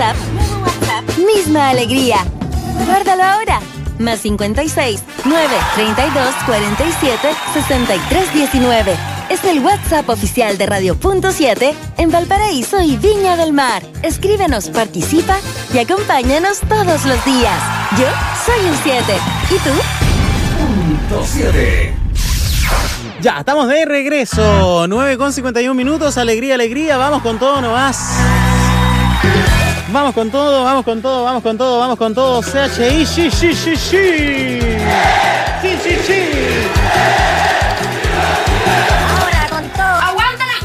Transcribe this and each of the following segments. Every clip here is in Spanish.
WhatsApp, misma alegría. Guárdalo ahora. Más 56 932 47 63 19. Es el WhatsApp oficial de Radio.7 en Valparaíso y Viña del Mar. Escríbenos, participa y acompáñanos todos los días. Yo soy un 7. ¿Y tú? Punto 7. Ya, estamos de regreso. 9:51 minutos. Alegría, alegría. Vamos con todo nomás. Vamos con todo, vamos con todo, vamos con todo, vamos con todo. CHI, sí. Ahora con todo. ¡Aguanta las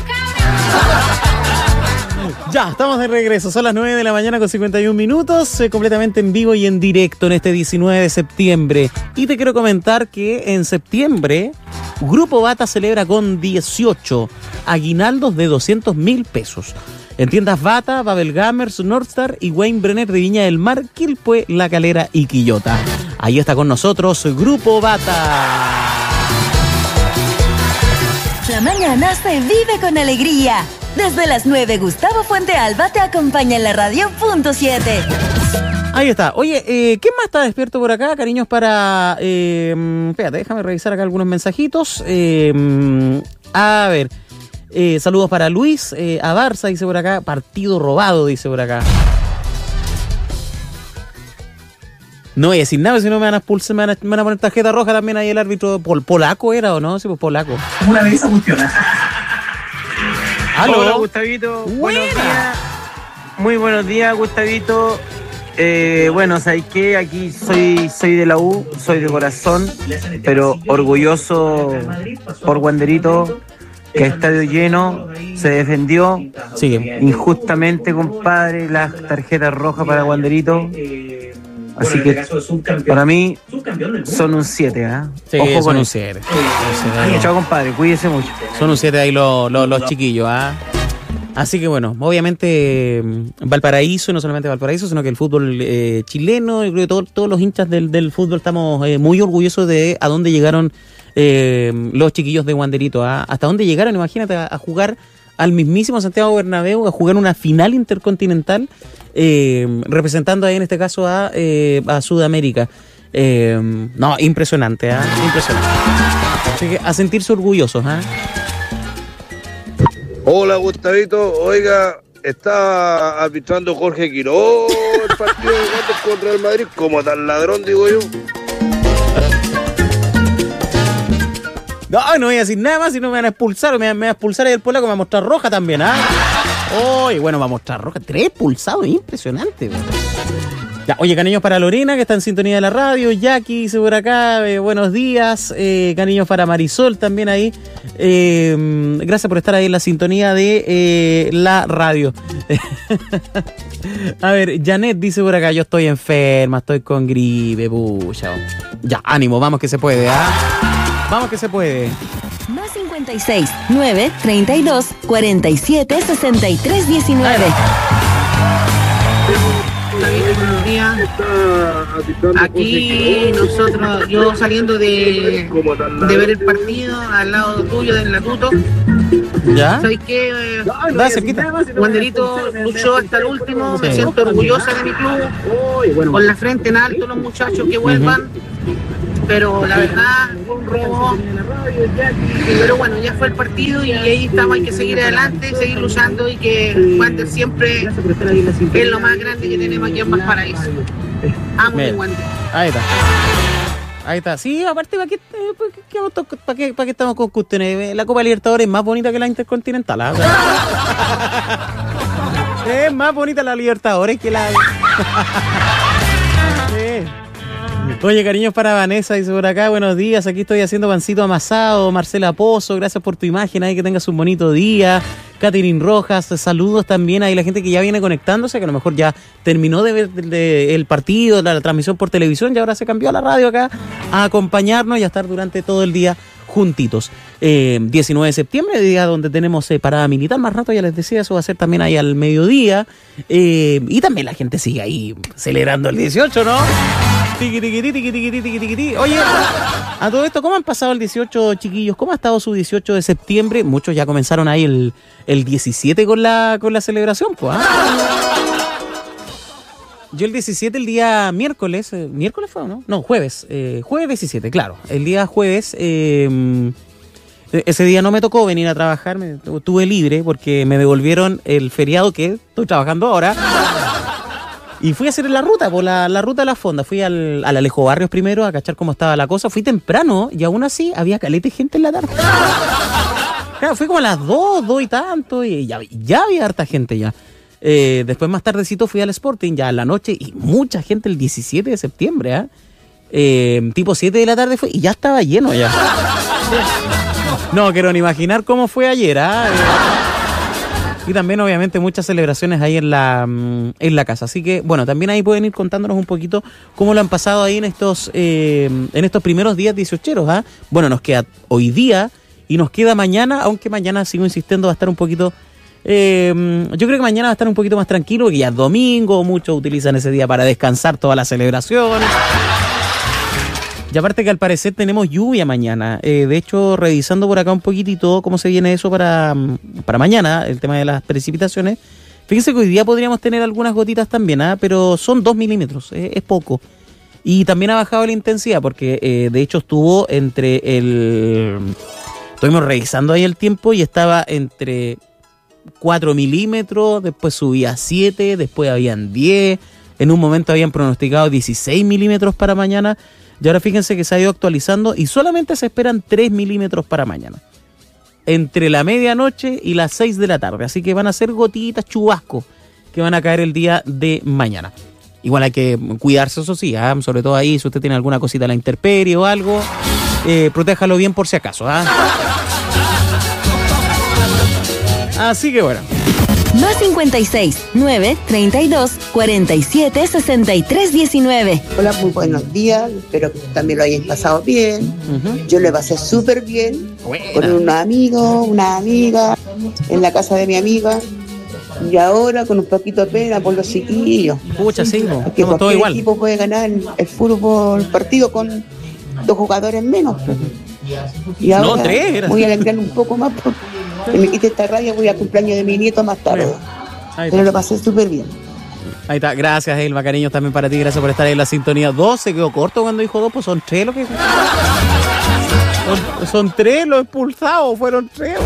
cabras! Ya, estamos de regreso. Son las 9 de la mañana con 51 minutos. Completamente en vivo y en directo en este 19 de septiembre. Y te quiero comentar que en septiembre, Grupo Bata celebra con 18 aguinaldos de 200.000 pesos. En tiendas Bata, Babel Gamers, Northstar y Wayne Brenner de Viña del Mar, Quilpué, La Calera y Quillota. Ahí está con nosotros Grupo Bata. La mañana se vive con alegría. Desde las 9, Gustavo Fuentealba te acompaña en la Radio.7. Ahí está. Oye, ¿quién más está despierto por acá? Cariños para... espérate, déjame revisar acá algunos mensajitos. A ver... saludos para Luis, a Barça, dice por acá. Partido robado, dice por acá. No voy a decir nada, si no me van a expulsar, me van a poner tarjeta roja también ahí el árbitro. ¿Polaco era o no? Sí, pues polaco. Una vez esa funciona. ¿Aló? Hola, Gustavito. Buenos días. Muy buenos días, Gustavito. Bueno, ¿sabes qué? Aquí soy de la U, soy de corazón, pero orgulloso por Wanderito. Que estadio lleno, se defendió. Sigue. Injustamente, compadre, las tarjetas rojas para Wanderito. Así que para mí son un 7, ¿eh? Sí, ojo con un eso. 7. Chao, compadre, cuídese mucho. Son un 7 ahí los chiquillos, ¿ah? Así que bueno, obviamente Valparaíso, y no solamente Valparaíso, sino que el fútbol chileno, yo creo que todos los hinchas del fútbol estamos muy orgullosos de a dónde llegaron los chiquillos de Wanderito, ¿ah? Hasta dónde llegaron, imagínate, a jugar al mismísimo Santiago Bernabéu, a jugar una final intercontinental, representando ahí en este caso a Sudamérica. No, impresionante, ¿ah? Impresionante. Así que a sentirse orgullosos, ¿ah? Hola, Gustavito. Oiga, está arbitrando Jorge Quiró el partido de Gatos contra el Madrid. Como tal ladrón, digo yo. No voy a decir nada más, si no me van a expulsar, me va a expulsar ahí el polaco, me va a mostrar roja también, ¿ah? Oye, bueno, va a mostrar roja, 3 expulsados, impresionante, güey. Ya, oye, cariños para Lorena, que está en sintonía de la radio. Jackie dice por acá, buenos días. Cariños para Marisol también ahí. Gracias por estar ahí en la sintonía de la radio. A ver, Janet dice por acá, yo estoy enferma, estoy con gripe, pucha. Ya, ánimo, vamos que se puede, ¿ah? Vamos que se puede. Más 56 9 32 47 63 19. Buenos días. Aquí nosotros, yo saliendo de ver el partido al lado tuyo en la Tuto. ¿Ya? ¿Sabes qué? Da cerquita. Wanderito luchó hasta el último. Me siento orgullosa de mi club. Con la frente en alto los muchachos que vuelvan. Pero la verdad, un robo. Pero bueno, ya fue el partido y ahí estamos, hay que seguir adelante, seguir luchando y que Wander siempre es lo más grande que tenemos aquí en Valparaíso. Amo mi Wander. Ahí está. Ahí está. Sí, aparte, ¿para qué estamos con ustedes? La Copa Libertadores es más bonita que la Intercontinental, ¿ah? Es más bonita la Libertadores que la... Oye, cariños para Vanessa, dice por acá, buenos días, aquí estoy haciendo pancito amasado. Marcela Pozo, gracias por tu imagen ahí, que tengas un bonito día. Catherine Rojas, saludos también ahí la gente que ya viene conectándose, que a lo mejor ya terminó de ver el partido, la transmisión por televisión y ahora se cambió a la radio acá a acompañarnos y a estar durante todo el día juntitos. 19 de septiembre, día donde tenemos parada militar, más rato ya les decía, eso va a ser también ahí al mediodía. Y también la gente sigue ahí celebrando el 18, ¿no? Oye, a todo esto, ¿cómo han pasado el 18, chiquillos? ¿Cómo ha estado su 18 de septiembre? Muchos ya comenzaron ahí el 17 con la celebración, pues. Yo el 17, el día miércoles, ¿miércoles fue o no? No, jueves, jueves 17, claro. El día jueves, ese día no me tocó venir a trabajar, tuve libre porque me devolvieron el feriado que estoy trabajando ahora. Y fui a hacer la ruta, por la ruta de la fonda. Fui al Alejo Barrios primero a cachar cómo estaba la cosa. Fui temprano y aún así había caleta de gente en la tarde. Claro, fui como a las 2 y tanto y ya había harta gente ya. Después más tardecito fui al Sporting ya en la noche y mucha gente el 17 de septiembre. Tipo 7 de la tarde fue y ya estaba lleno ya. No quiero ni imaginar cómo fue ayer. Y también obviamente muchas celebraciones ahí en la casa. Así que bueno, también ahí pueden ir contándonos un poquito cómo lo han pasado ahí en estos primeros días 18eros. Bueno, nos queda hoy día y nos queda mañana, aunque mañana sigo insistiendo va a estar un poquito... yo creo que mañana va a estar un poquito más tranquilo porque ya es domingo, muchos utilizan ese día para descansar todas las celebraciones. Y aparte que al parecer tenemos lluvia mañana. De hecho, revisando por acá un poquitito cómo se viene eso para mañana, el tema de las precipitaciones. Fíjense que hoy día podríamos tener algunas gotitas también, pero son 2 milímetros, es poco. Y también ha bajado la intensidad porque de hecho estuvo estuvimos revisando ahí el tiempo y estaba entre 4 milímetros, después subía a 7, después habían 10, en un momento habían pronosticado 16 milímetros para mañana. Y ahora fíjense que se ha ido actualizando y solamente se esperan 3 milímetros para mañana. Entre la medianoche y las 6 de la tarde. Así que van a ser gotitas, chubascos, que van a caer el día de mañana. Igual hay que cuidarse, eso sí, sobre todo ahí, si usted tiene alguna cosita en la intemperie o algo, protéjalo bien por si acaso. Así que bueno. Más 56 9 32 47 63 19. Hola, muy buenos días. Espero que también lo hayan pasado bien. Yo lo pasé súper bien. Con unos amigos, una amiga, en la casa de mi amiga. Y ahora con un poquito de pena por los chiquillos. Pucha, sí, porque todo igual. El equipo puede ganar el fútbol partido con 2 jugadores menos. Y ahora 3, voy a alegrar un poco más porque me quité esta rabia, voy al cumpleaños de mi nieto más tarde. Pero lo pasé súper bien. Ahí está, gracias Elma, cariños también para ti, gracias por estar ahí en la sintonía. 2 se quedó corto cuando dijo 2, pues son 3 lo que... Son 3 los expulsados, fueron 3.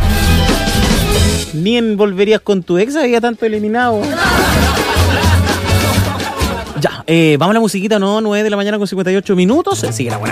Ni en Volverías con tu ex había tanto eliminado. Ya, vamos a la musiquita, ¿no? 9 de la mañana con 58 minutos. Sigue la buena